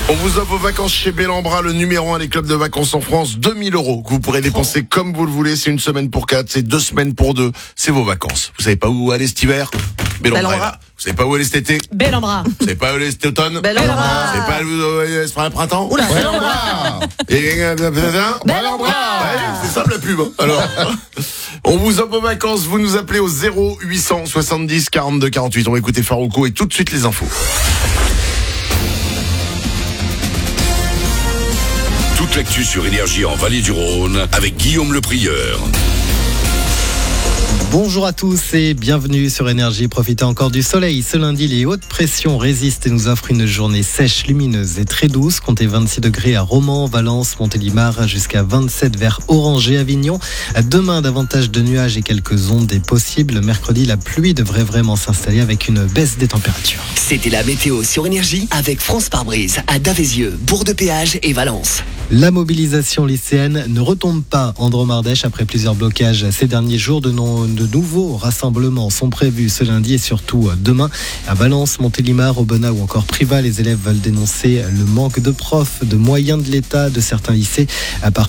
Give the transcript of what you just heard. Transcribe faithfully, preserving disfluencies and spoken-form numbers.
On vous offre vos vacances chez Bellambra, le numéro un des clubs de vacances en France. deux mille euros que vous pourrez dépenser comme vous le voulez. C'est une semaine pour quatre, c'est deux semaines pour deux. C'est vos vacances. Vous savez pas où aller cet hiver? Bellambra. Bellambra. Vous savez pas où aller cet été? Bellambra. Vous savez pas où aller cet automne? Bellambra. Vous savez pas où aller ce printemps? Oula, Bellambra. Et Bellambra. Ouais, c'est simple la pub. Hein. Alors, on vous offre vos vacances. Vous nous appelez au zéro huit cent soixante-dix quarante-deux quarante-huit. On va écouter Farouko et tout de suite les infos. Toute l'actu sur Énergie en Vallée du Rhône avec Guillaume Le Prieur. Bonjour à tous et bienvenue sur Énergie. Profitez encore du soleil. Ce lundi, les hautes pressions résistent et nous offrent une journée sèche, lumineuse et très douce. Comptez vingt-six degrés à Romans, Valence, Montélimar, jusqu'à vingt-sept vers Orange et Avignon. Demain, davantage de nuages et quelques ondes est possible. Mercredi, la pluie devrait vraiment s'installer avec une baisse des températures. C'était la météo sur Énergie avec France Pare-Brise à Davézieux, Bourg-de-Péage et Valence. La mobilisation lycéenne ne retombe pas en Dromardèche après plusieurs blocages ces derniers jours. De, non, de nouveaux rassemblements sont prévus ce lundi et surtout demain. À Valence, Montélimar, Aubenas ou encore Privas, les élèves veulent dénoncer le manque de profs, de moyens de l'État de certains lycées. À part